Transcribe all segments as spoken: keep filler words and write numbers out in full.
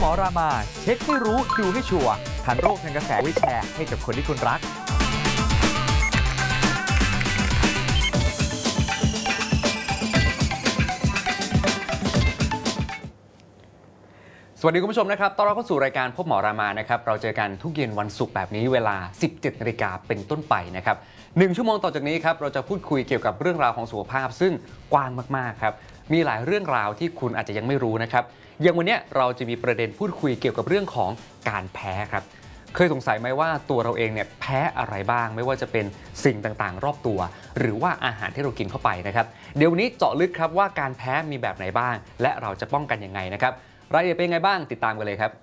หมอรามาเช็คให้รู้ดูให้ชัวร์ทันโรคทันกระแสไว้แชร์ให้กับคนที่คุณรักสวัสดีคุณผู้ชมนะครับต้อนรับเข้าสู่รายการพบหมอรามานะครับเราเจอกันทุกเย็นวันศุกร์แบบนี้เวลา สิบเจ็ดนาฬิกาเป็นต้นไปนะครับหนึ่งชั่วโมงต่อจากนี้ครับเราจะพูดคุยเกี่ยวกับเรื่องราวของสุขภาพซึ่งกว้างมากๆครับมีหลายเรื่องราวที่คุณอาจจะยังไม่รู้นะครับอย่างวันนี้เราจะมีประเด็นพูดคุยเกี่ยวกับเรื่องของการแพ้ครับเคยสงสัยไหมว่าตัวเราเองเนี่ยแพ้อะไรบ้างไม่ว่าจะเป็นสิ่งต่างๆรอบตัวหรือว่าอาหารที่เรากินเข้าไปนะครับเดี๋ยววันนี้เจาะลึกครับว่าการแพ้มีแบบไหนบ้างและเราจะป้องกันยังไงนะครับรายละเอียดเป็นไงบ้างติดตามกันเลยครับ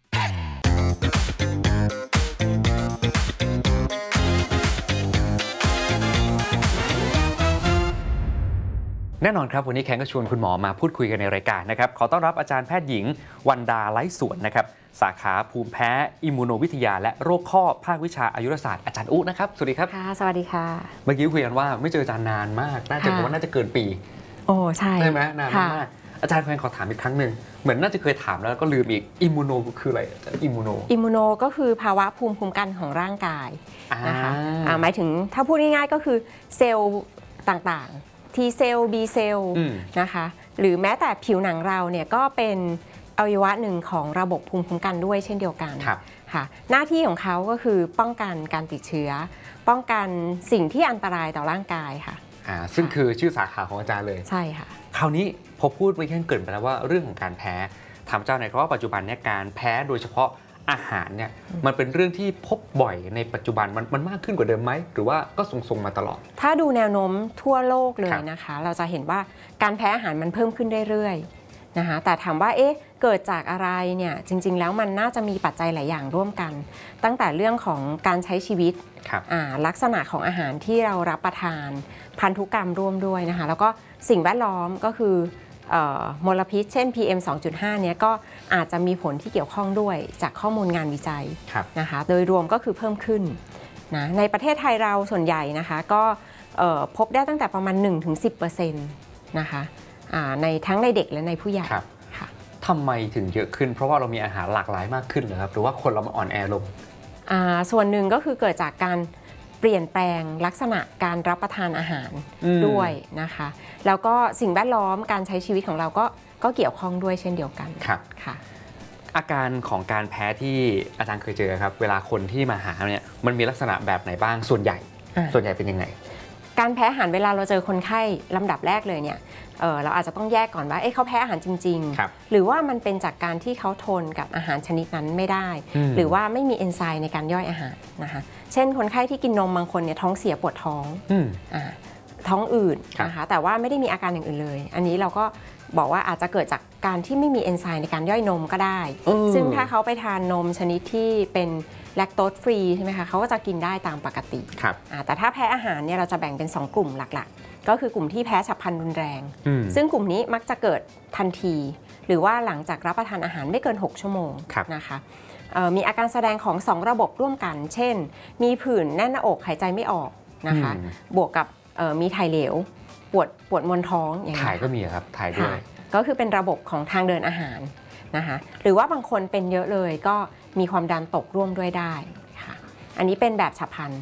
แน่นอนครับวันนี้แคนก็ชวนคุณหมอมาพูดคุยกันในรายการนะครับขอต้อนรับอาจารย์แพทย์หญิงวันดาไร้สวนนะครับสาขาภูมิแพ้อิมมูโนวิทยาและโรคข้อภาควิชาอายุรศาสตร์อาจารย์อุ๊นะครับสวัสดีครับค่ะสวัสดีค่ะเมื่อกี้คุยกันว่าไม่เจออาจารย์นานมากน่าจะว่าน่าจะเกินปีโอ้ใช่ใช่ไหมนานมากอาจารย์แพทย์ขอถามอีกครั้งหนึ่งเหมือนน่าจะเคยถามแล้วก็ลืมอีกอิมมูโนคืออะไรอิมมูโนอิมมูโนก็คือภาวะภูมิคุ้มกันของร่างกายนะคะหมายถึงถ้าพูดง่ายๆก็คือเซลล์ต่างๆ T เซลล์ B เซลล์นะคะหรือแม้แต่ผิวหนังเราเนี่ยก็เป็นอวัยวะหนึ่งของระบบภูมิคุ้มกันด้วยเช่นเดียวกันค่ะหน้าที่ของเขาก็คือป้องกันการติดเชื้อป้องกันสิ่งที่อันตรายต่อร่างกายค่ะอ่าซึ่งคือชื่อสาขาของอาจารย์เลยใช่ค่ะคราวนี้พอพูดไปแค่เกินไปแล้วว่าเรื่องของการแพ้ถามอาจารย์หน่อยครับว่าปัจจุบันเนี่ยการแพ้โดยเฉพาะอาหารเนี่ยมันเป็นเรื่องที่พบบ่อยในปัจจุบันมันมันมากขึ้นกว่าเดิมไหมหรือว่าก็ทรงๆมาตลอดถ้าดูแนวโน้มทั่วโลกเลยนะคะเราจะเห็นว่าการแพ้อาหารมันเพิ่มขึ้นเรื่อยๆนะคะแต่ถามว่าเอ๊ะเกิดจากอะไรเนี่ยจริงๆแล้วมันน่าจะมีปัจจัยหลายอย่างร่วมกันตั้งแต่เรื่องของการใช้ชีวิตลักษณะของอาหารที่เรารับประทานพันธุกรรมร่วมด้วยนะคะแล้วก็สิ่งแวดล้อมก็คือมลพิษเช่น พี เอ็ม สองจุดห้า เนี่ยก็อาจจะมีผลที่เกี่ยวข้องด้วยจากข้อมูลงานวิจัยนะคะโดยรวมก็คือเพิ่มขึ้นนะในประเทศไทยเราส่วนใหญ่นะคะก็พบได้ตั้งแต่ประมาณ หนึ่งถึงสิบเปอร์เซ็นต์ นะคะในทั้งในเด็กและในผู้ใหญ่ค่ะทำไมถึงเยอะขึ้นเพราะว่าเรามีอาหารหลากหลายมากขึ้นเหรอครับหรือว่าคนเรามาอ่อนแอลงส่วนหนึ่งก็คือเกิดจากการเปลี่ยนแปลงลักษณะการรับประทานอาหารด้วยนะคะแล้วก็สิ่งแวดล้อมการใช้ชีวิตของเราก็ก็เกี่ยวข้องด้วยเช่นเดียวกันครับค่ะอาการของการแพ้ที่อาจารย์เคยเจอครับเวลาคนที่มาหาเนี่ยมันมีลักษณะแบบไหนบ้างส่วนใหญ่ส่วนใหญ่เป็นยังไงการแพ้อาหารเวลาเราเจอคนไข้ลำดับแรกเลยเนี่ย เอ่อ เราอาจจะต้องแยกก่อนว่าเอ๊ะเขาแพ้อาหารจริงๆหรือว่ามันเป็นจากการที่เขาทนกับอาหารชนิดนั้นไม่ได้หรือว่าไม่มีเอนไซม์ในการย่อยอาหารนะคะเช่นคนไข้ที่กินนมบางคนเนี่ยท้องเสียปวดท้องอ่าท้องอืดนะคะแต่ว่าไม่ได้มีอาการอย่างอื่นเลยอันนี้เราก็บอกว่าอาจจะเกิดจากการที่ไม่มีเอนไซม์ในการย่อยนมก็ได้ซึ่งถ้าเขาไปทานนมชนิดที่เป็นแลคโตสฟรีใช่ไหมคะเขาก็จะกินได้ตามปกติแต่ถ้าแพ้อาหารเนี่ยเราจะแบ่งเป็นสองกลุ่มหลักๆก็คือกลุ่มที่แพ้ฉับพลันรุนแรงซึ่งกลุ่มนี้มักจะเกิดทันทีหรือว่าหลังจากรับประทานอาหารไม่เกินหกชั่วโมงนะคะมีอาการแสดงของสองระบบร่วมกันเช่นมีผื่นแน่นหน้าอกหายใจไม่ออกนะคะบวกกับมีถ่ายเหลวปวดปวดมวนท้องอย่างนี้ถ่ายก็มีครับถ่ายด้วยก็คือเป็นระบบของทางเดินอาหารนะคะหรือว่าบางคนเป็นเยอะเลยก็มีความดันตกร่วมด้วยได้ค่ะอันนี้เป็นแบบฉับพลัน